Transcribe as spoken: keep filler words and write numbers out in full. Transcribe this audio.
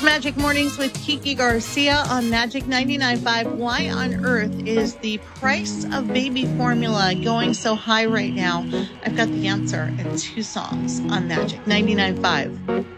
Magic Mornings with Kiki Garcia on Magic ninety-nine point five. Why on earth is the price of baby formula going so high right now? I've got the answer in two songs on Magic ninety-nine point five.